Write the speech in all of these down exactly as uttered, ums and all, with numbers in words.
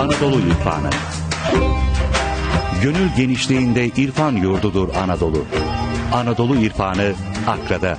Anadolu İrfanı. Gönül genişliğinde irfan yurdudur Anadolu. Anadolu İrfanı Akra'da.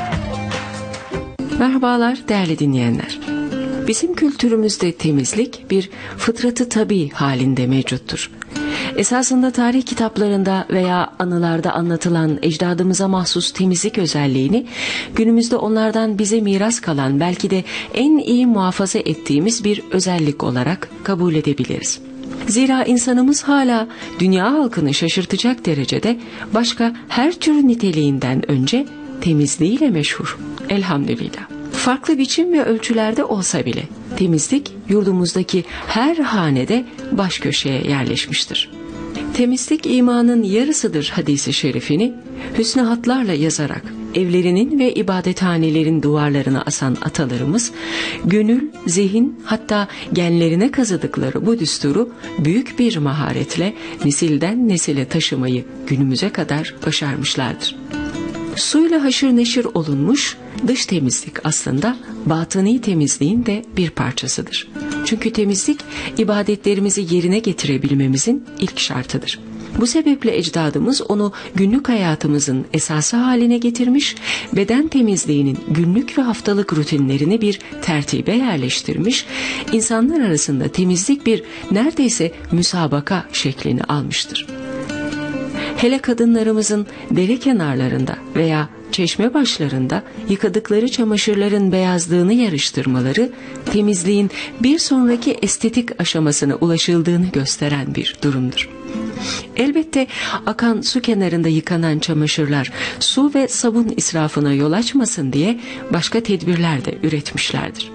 Merhabalar değerli dinleyenler. Bizim kültürümüzde temizlik bir fıtratı tabii halinde mevcuttur. Esasında tarih kitaplarında veya anılarda anlatılan ecdadımıza mahsus temizlik özelliğini günümüzde onlardan bize miras kalan belki de en iyi muhafaza ettiğimiz bir özellik olarak kabul edebiliriz. Zira insanımız hala dünya halkını şaşırtacak derecede başka her tür niteliğinden önce temizliğiyle meşhur. Elhamdülillah. Farklı biçim ve ölçülerde olsa bile temizlik yurdumuzdaki her hanede baş köşeye yerleşmiştir. Temizlik imanın yarısıdır hadisi şerifini hüsnü hatlarla yazarak evlerinin ve ibadethanelerin duvarlarına asan atalarımız gönül, zihin hatta genlerine kazıdıkları bu düsturu büyük bir maharetle nesilden nesile taşımayı günümüze kadar başarmışlardır. Suyla haşır neşir olunmuş dış temizlik aslında batıni temizliğin de bir parçasıdır. Çünkü temizlik ibadetlerimizi yerine getirebilmemizin ilk şartıdır. Bu sebeple ecdadımız onu günlük hayatımızın esası haline getirmiş, beden temizliğinin günlük ve haftalık rutinlerini bir tertibe yerleştirmiş, insanlar arasında temizlik bir neredeyse müsabaka şeklini almıştır. Hele kadınlarımızın dere kenarlarında veya çeşme başlarında yıkadıkları çamaşırların beyazlığını yarıştırmaları temizliğin bir sonraki estetik aşamasına ulaşıldığını gösteren bir durumdur. Elbette akan su kenarında yıkanan çamaşırlar su ve sabun israfına yol açmasın diye başka tedbirler de üretmişlerdir.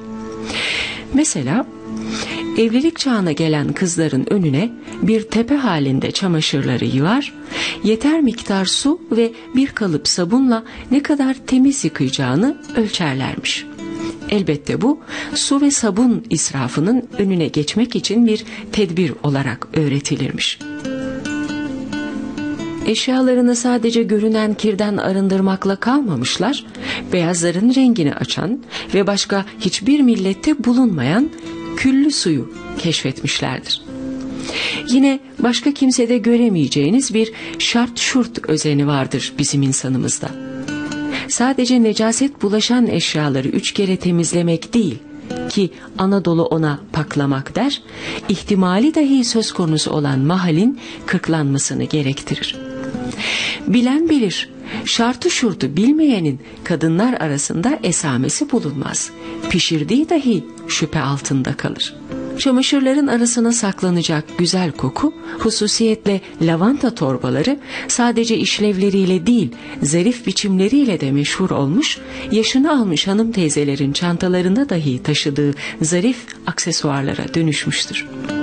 Mesela evlilik çağına gelen kızların önüne bir tepe halinde çamaşırları yığar, yeter miktar su ve bir kalıp sabunla ne kadar temiz yıkayacağını ölçerlermiş. Elbette bu su ve sabun israfının önüne geçmek için bir tedbir olarak öğretilirmiş. Eşyalarını sadece görünen kirden arındırmakla kalmamışlar, beyazların rengini açan ve başka hiçbir millette bulunmayan küllü suyu keşfetmişlerdir. Yine başka kimsede göremeyeceğiniz bir şart şurt özeni vardır bizim insanımızda. Sadece necaset bulaşan eşyaları üç kere temizlemek değil ki Anadolu ona paklamak der, ihtimali dahi söz konusu olan mahalin kırklanmasını gerektirir. Bilen bilir, şartı şurtu bilmeyenin kadınlar arasında esamesi bulunmaz. Pişirdiği dahi şüphe altında kalır. Çamaşırların arasına saklanacak güzel koku, hususiyetle lavanta torbaları sadece işlevleriyle değil, zarif biçimleriyle de meşhur olmuş, yaşını almış hanım teyzelerin çantalarında dahi taşıdığı zarif aksesuarlara dönüşmüştür.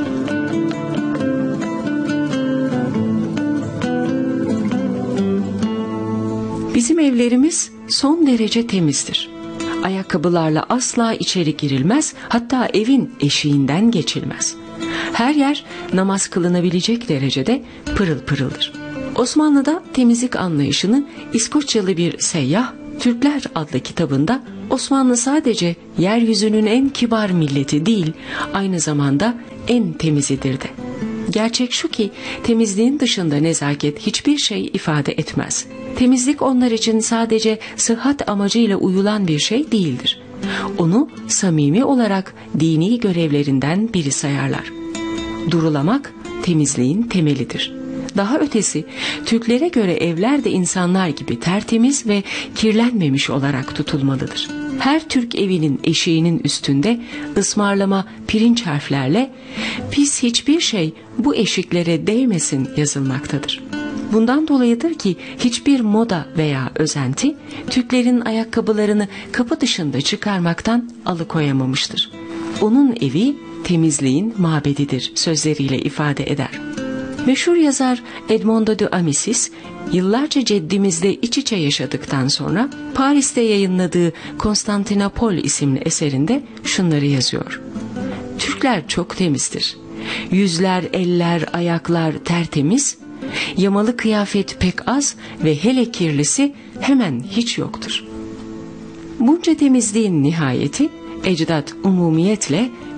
Bizim evlerimiz son derece temizdir. Ayakkabılarla asla içeri girilmez, hatta evin eşiğinden geçilmez. Her yer namaz kılınabilecek derecede pırıl pırıldır. Osmanlı'da temizlik anlayışını İskoçyalı bir seyyah Türkler adlı kitabında Osmanlı sadece yeryüzünün en kibar milleti değil, aynı zamanda en temizidir de. Gerçek şu ki temizliğin dışında nezaket hiçbir şey ifade etmez. Temizlik onlar için sadece sıhhat amacıyla uyulan bir şey değildir. Onu samimi olarak dini görevlerinden biri sayarlar. Durulamak temizliğin temelidir. Daha ötesi, Türklere göre evler de insanlar gibi tertemiz ve kirlenmemiş olarak tutulmalıdır. Her Türk evinin eşiğinin üstünde ısmarlama pirinç harflerle "Pis hiçbir şey bu eşiklere değmesin" yazılmaktadır. Bundan dolayıdır ki hiçbir moda veya özenti Türklerin ayakkabılarını kapı dışında çıkarmaktan alıkoyamamıştır. Onun evi temizliğin mabedidir sözleriyle ifade eder. Meşhur yazar Edmondo de Amicis, yıllarca ceddimizle iç içe yaşadıktan sonra Paris'te yayınladığı Konstantinopol isimli eserinde şunları yazıyor. Türkler çok temizdir. Yüzler, eller, ayaklar tertemiz, yamalı kıyafet pek az ve hele kirlisi hemen hiç yoktur. Bunca temizliğin nihayeti ecdat umumiyetle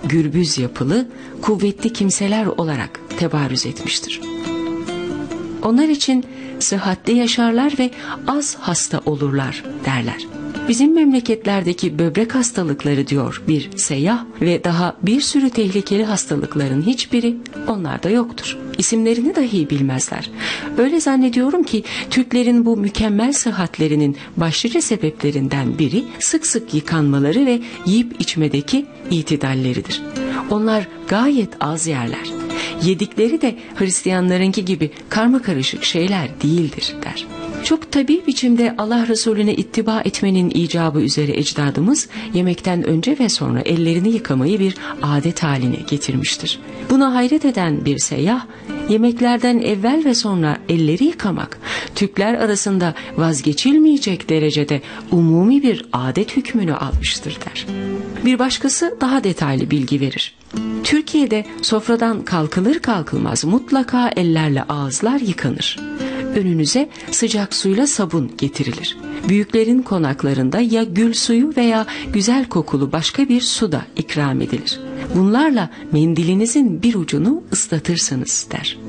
gürbüz yapılı, kuvvetli kimseler olarak tebarüz etmiştir. Onlar için sıhhatli yaşarlar ve az hasta olurlar derler. Bizim memleketlerdeki böbrek hastalıkları diyor bir seyyah ve daha bir sürü tehlikeli hastalıkların hiçbiri onlarda yoktur. İsimlerini dahi bilmezler. Öyle zannediyorum ki Türklerin bu mükemmel sıhhatlerinin başlıca sebeplerinden biri sık sık yıkanmaları ve yiyip içmedeki itidalleridir. Onlar gayet az yerler. Yedikleri de Hristiyanlarınki gibi karmakarışık şeyler değildir der. Çok tabii biçimde Allah Resulüne ittiba etmenin icabı üzere ecdadımız yemekten önce ve sonra ellerini yıkamayı bir adet haline getirmiştir. Buna hayret eden bir seyyah, yemeklerden evvel ve sonra elleri yıkamak Türkler arasında vazgeçilmeyecek derecede umumi bir adet hükmünü almıştır der. Bir başkası daha detaylı bilgi verir. Türkiye'de sofradan kalkılır kalkılmaz mutlaka ellerle ağızlar yıkanır. Önünüze sıcak suyla sabun getirilir. Büyüklerin konaklarında ya gül suyu veya güzel kokulu başka bir su da ikram edilir. Bunlarla mendilinizin bir ucunu ıslatırsınız der.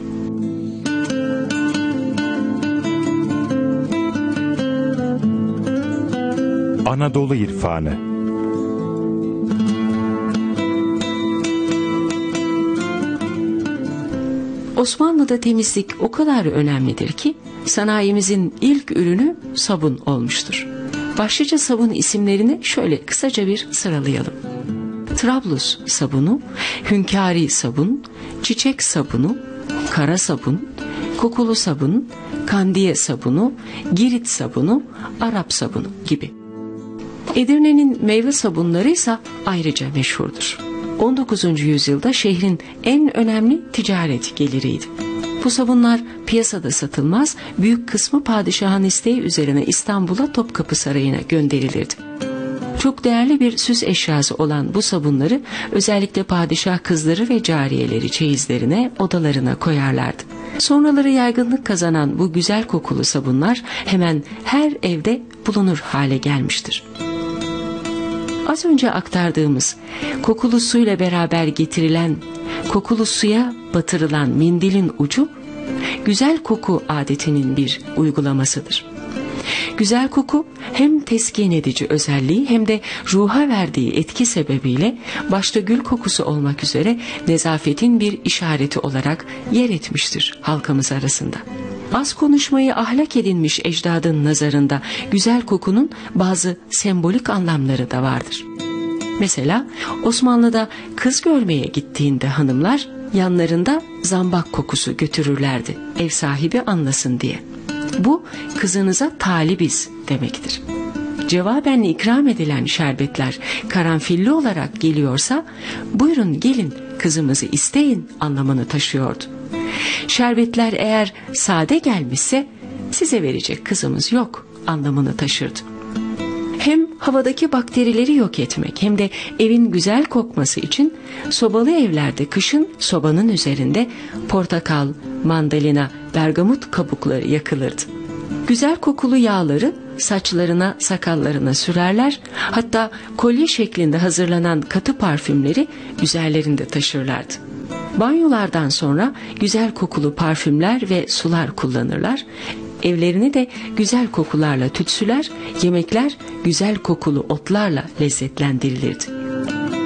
Anadolu İrfanı. Osmanlı'da temizlik o kadar önemlidir ki sanayimizin ilk ürünü sabun olmuştur. Başlıca sabun isimlerini şöyle kısaca bir sıralayalım. Trablus sabunu, hünkâri sabun, çiçek sabunu, kara sabun, kokulu sabun, kandiye sabunu, girit sabunu, Arap sabunu gibi. Edirne'nin meyve sabunları ise ayrıca meşhurdur. on dokuzuncu yüzyılda şehrin en önemli ticaret geliriydi. Bu sabunlar piyasada satılmaz, büyük kısmı padişahın isteği üzerine İstanbul'a Topkapı Sarayı'na gönderilirdi. Çok değerli bir süs eşyası olan bu sabunları özellikle padişah kızları ve cariyeleri çeyizlerine, odalarına koyarlardı. Sonraları yaygınlık kazanan bu güzel kokulu sabunlar hemen her evde bulunur hale gelmiştir. Az önce aktardığımız kokulu suyla beraber getirilen, kokulu suya batırılan mendilin ucu, güzel koku adetinin bir uygulamasıdır. Güzel koku hem teskin edici özelliği hem de ruha verdiği etki sebebiyle başta gül kokusu olmak üzere nezafetin bir işareti olarak yer etmiştir halkımız arasında. Az konuşmayı ahlak edinmiş ecdadın nazarında güzel kokunun bazı sembolik anlamları da vardır. Mesela Osmanlı'da kız görmeye gittiğinde hanımlar yanlarında zambak kokusu götürürlerdi, ev sahibi anlasın diye. Bu kızınıza talibiz demektir. Cevaben ikram edilen şerbetler karanfilli olarak geliyorsa buyurun gelin kızımızı isteyin anlamını taşıyordu. Şerbetler eğer sade gelmişse size verecek kızımız yok anlamını taşırdı. Hem havadaki bakterileri yok etmek hem de evin güzel kokması için sobalı evlerde kışın sobanın üzerinde portakal, mandalina, bergamot kabukları yakılırdı. Güzel kokulu yağları saçlarına, sakallarına sürerler, hatta kolye şeklinde hazırlanan katı parfümleri üzerlerinde taşırlardı. Banyolardan sonra güzel kokulu parfümler ve sular kullanırlar. Evlerini de güzel kokularla tütsüler, yemekler güzel kokulu otlarla lezzetlendirilirdi.